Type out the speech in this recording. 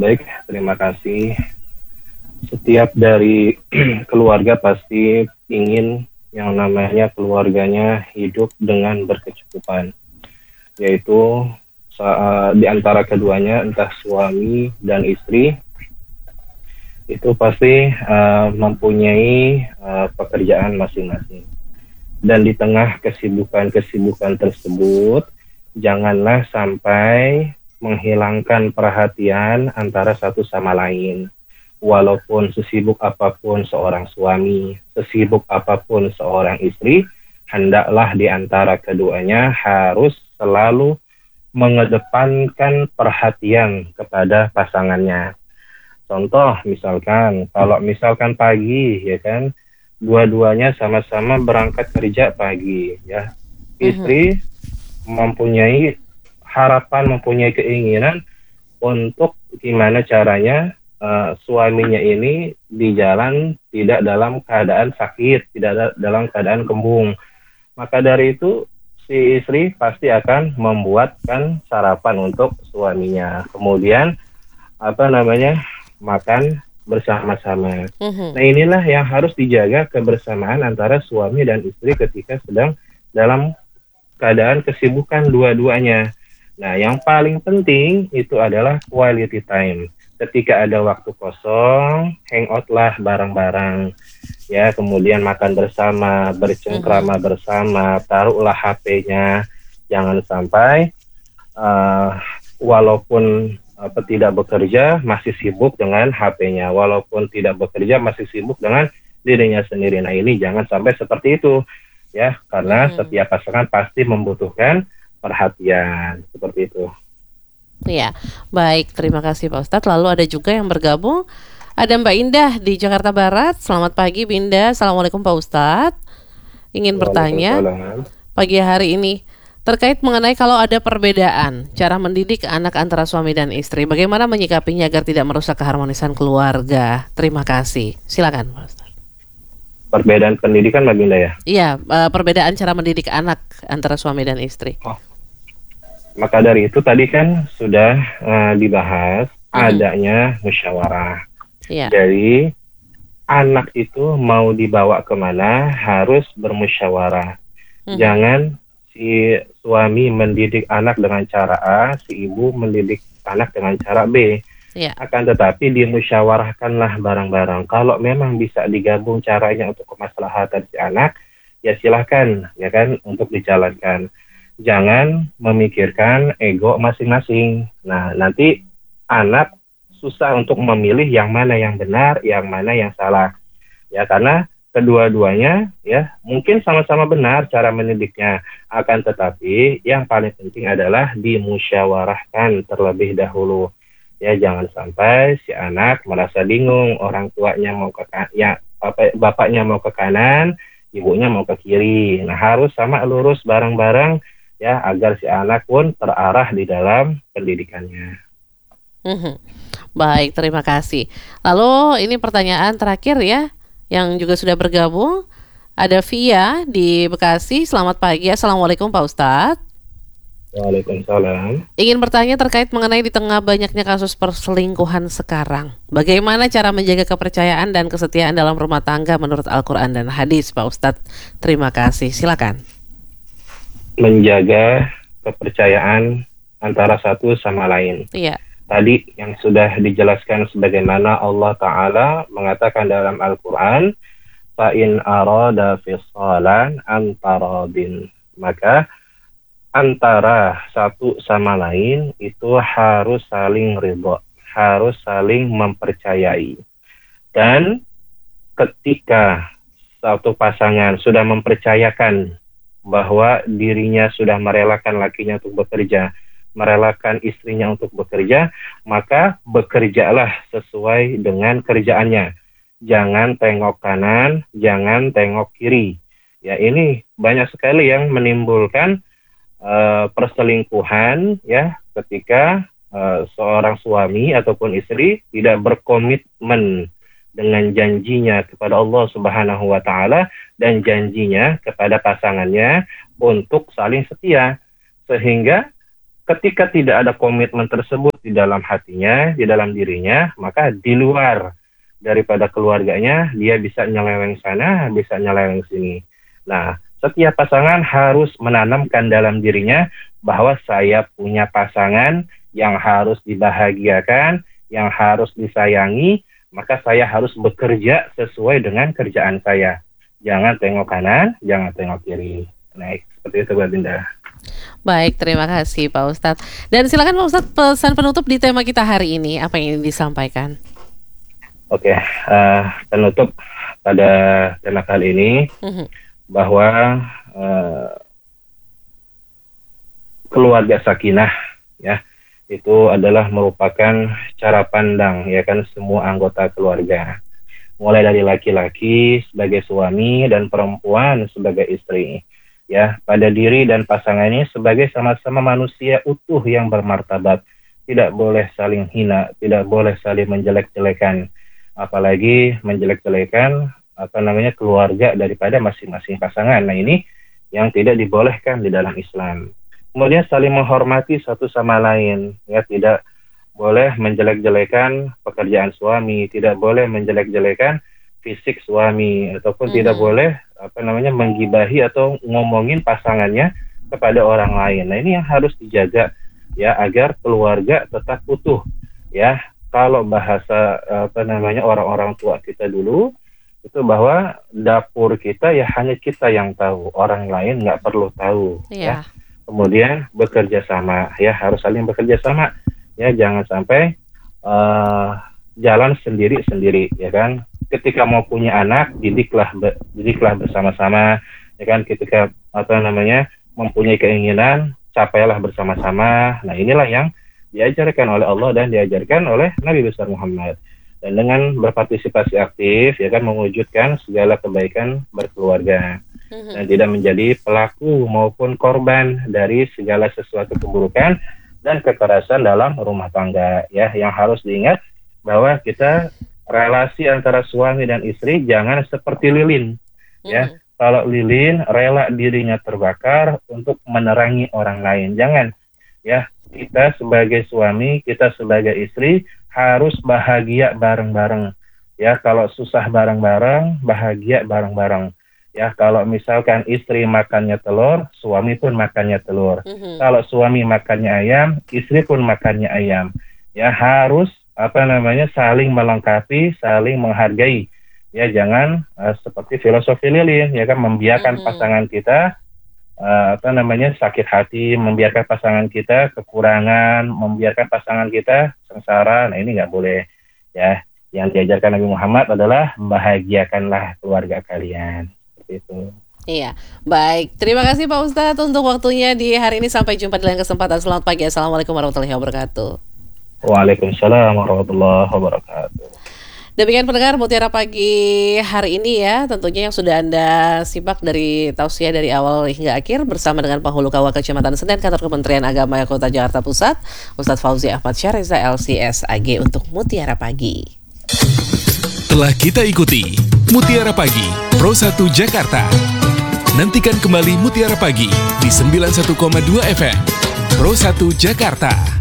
Baik, terima kasih. Setiap dari keluarga pasti ingin yang namanya keluarganya hidup dengan berkecukupan, yaitu di antara keduanya, entah suami dan istri, itu pasti mempunyai pekerjaan masing-masing. Dan di tengah kesibukan-kesibukan tersebut, janganlah sampai menghilangkan perhatian antara satu sama lain. Walaupun sesibuk apapun seorang suami, sesibuk apapun seorang istri, hendaklah di antara keduanya harus selalu mengedepankan perhatian kepada pasangannya. Contoh misalkan, kalau misalkan pagi, ya kan, dua-duanya sama-sama berangkat kerja pagi, ya. Istri mempunyai harapan, mempunyai keinginan untuk gimana caranya suaminya ini di jalan tidak dalam keadaan sakit, tidak dalam keadaan kembung. Maka dari itu si istri pasti akan membuatkan sarapan untuk suaminya. Kemudian makan bersama-sama. Nah, inilah yang harus dijaga, kebersamaan antara suami dan istri ketika sedang dalam keadaan kesibukan dua-duanya. Nah, yang paling penting itu adalah quality time. Ketika ada waktu kosong, hangoutlah bareng-bareng. Ya, kemudian makan bersama, bercengkrama bersama, taruhlah HP-nya. Jangan sampai walaupun tidak bekerja masih sibuk dengan HP-nya, walaupun tidak bekerja masih sibuk dengan dirinya sendiri. Nah, ini jangan sampai seperti itu, ya, karena setiap pasangan pasti membutuhkan perhatian seperti itu. Ya, baik, terima kasih Pak Ustadz. Lalu ada juga yang bergabung, ada Mbak Indah di Jakarta Barat. Selamat pagi, Binda. Assalamualaikum Pak Ustadz. Ingin bertanya pagi hari ini terkait mengenai kalau ada perbedaan cara mendidik anak antara suami dan istri, bagaimana menyikapinya agar tidak merusak keharmonisan keluarga? Terima kasih. Silakan, Pak Ustadz. Perbedaan pendidikan, Mbak Binda, ya? Iya, perbedaan cara mendidik anak antara suami dan istri. Maka dari itu tadi kan sudah dibahas adanya musyawarah. Jadi anak itu mau dibawa kemana harus bermusyawarah. Jangan si suami mendidik anak dengan cara A, si ibu mendidik anak dengan cara B. Akan tetapi dimusyawarahkanlah bareng-bareng. Kalau memang bisa digabung caranya untuk kemaslahatan si anak, ya silahkan, ya kan, untuk dijalankan. Jangan memikirkan ego masing-masing. Nah, nanti anak susah untuk memilih yang mana yang benar, yang mana yang salah. Ya, karena kedua-duanya ya mungkin sama-sama benar cara mendidiknya, akan tetapi yang paling penting adalah dimusyawarahkan terlebih dahulu. Ya, jangan sampai si anak merasa bingung, orang tuanya mau ke bapaknya mau ke kanan, ibunya mau ke kiri. Nah, harus sama lurus bareng-bareng ya, agar si anak pun terarah di dalam pendidikannya. Baik, terima kasih. Lalu ini pertanyaan terakhir ya, yang juga sudah bergabung. Ada Via di Bekasi. Selamat pagi. Assalamualaikum Pak Ustadz. Waalaikumsalam. Ingin bertanya terkait mengenai di tengah banyaknya kasus perselingkuhan sekarang, bagaimana cara menjaga kepercayaan dan kesetiaan dalam rumah tangga menurut Al-Quran dan hadis, Pak Ustadz? Terima kasih. Silakan. Menjaga kepercayaan antara satu sama lain. Iya. Tadi yang sudah dijelaskan sebagaimana Allah Ta'ala mengatakan dalam Al-Quran, fa'in arada fisalan antaradin, maka antara satu sama lain itu harus saling ridho, harus saling mempercayai. Dan ketika satu pasangan sudah mempercayakan bahwa dirinya sudah merelakan lakinya untuk bekerja, merelakan istrinya untuk bekerja, maka bekerjalah sesuai dengan kerjaannya. Jangan tengok kanan, jangan tengok kiri. Ya, ini banyak sekali yang menimbulkan perselingkuhan ya, ketika seorang suami ataupun istri tidak berkomitmen dengan janjinya kepada Allah Subhanahu wa Ta'ala dan janjinya kepada pasangannya untuk saling setia, sehingga ketika tidak ada komitmen tersebut di dalam hatinya, di dalam dirinya, maka di luar daripada keluarganya, dia bisa nyeleweng sana, bisa nyeleweng sini. Nah, setiap pasangan harus menanamkan dalam dirinya bahwa saya punya pasangan yang harus dibahagiakan, yang harus disayangi, maka saya harus bekerja sesuai dengan kerjaan saya. Jangan tengok kanan, jangan tengok kiri. Nah, seperti itu Mbak Binda. Baik, terima kasih Pak Ustadz. Dan silakan Pak Ustadz, pesan penutup di tema kita hari ini, apa yang ingin disampaikan? Oke, penutup pada tema kali ini, bahwa keluarga sakinah ya itu adalah merupakan cara pandang ya kan semua anggota keluarga, mulai dari laki-laki sebagai suami dan perempuan sebagai istri ya, pada diri dan pasangannya sebagai sama-sama manusia utuh yang bermartabat, tidak boleh saling hina, tidak boleh saling menjelek-jelekan, apalagi menjelek-jelekan keluarga daripada masing-masing pasangan. Nah, ini yang tidak dibolehkan di dalam Islam. Kemudian saling menghormati satu sama lain, ya, tidak boleh menjelek-jelekan pekerjaan suami, tidak boleh menjelek-jelekan fisik suami, ataupun tidak boleh menggibahi atau ngomongin pasangannya kepada orang lain. Nah, ini yang harus dijaga ya, agar keluarga tetap utuh ya. Kalau bahasa orang-orang tua kita dulu itu bahwa dapur kita ya hanya kita yang tahu, orang lain nggak perlu tahu ya. Kemudian bekerja sama ya, harus saling bekerja sama ya, jangan sampai jalan sendiri-sendiri ya kan. Ketika mau punya anak, didiklah bersama-sama ya kan. Ketika mempunyai keinginan, capailah bersama-sama. Nah, inilah yang diajarkan oleh Allah dan diajarkan oleh Nabi besar Muhammad. Dan dengan berpartisipasi aktif ya kan, mewujudkan segala kebaikan berkeluarga dan tidak menjadi pelaku maupun korban dari segala sesuatu keburukan dan kekerasan dalam rumah tangga ya. Yang harus diingat bahwa kita relasi antara suami dan istri jangan seperti lilin ya. Kalau lilin rela dirinya terbakar untuk menerangi orang lain, jangan ya. Kita sebagai suami, kita sebagai istri harus bahagia bareng-bareng ya. Kalau susah bareng-bareng, bahagia bareng-bareng ya. Kalau misalkan istri makannya telur, suami pun makannya telur. Kalau suami makannya ayam, istri pun makannya ayam ya. Harus saling melengkapi, saling menghargai ya. Jangan seperti filosofi lilin ya kan, membiarkan pasangan kita sakit hati, membiarkan pasangan kita kekurangan, membiarkan pasangan kita sengsara. Nah, ini nggak boleh ya. Yang diajarkan Nabi Muhammad adalah membahagiakanlah keluarga kalian, seperti itu. Iya, baik. Terima kasih Pak Ustadz untuk waktunya di hari ini. Sampai jumpa di lain kesempatan. Selamat pagi. Assalamualaikum warahmatullahi wabarakatuh. Waalaikumsalam warahmatullahi wabarakatuh. Demikian pendengar Mutiara Pagi hari ini ya, tentunya yang sudah Anda simak dari tausiah dari awal hingga akhir bersama dengan Penghulu Kawah Kecamatan Senen Kantor Kementerian Agama Kota Jakarta Pusat, Ustadz Fauzi Ahmad Syariza LCS AG untuk Mutiara Pagi. Telah kita ikuti Mutiara Pagi Pro 1 Jakarta. Nantikan kembali Mutiara Pagi di 91,2 FM Pro 1 Jakarta.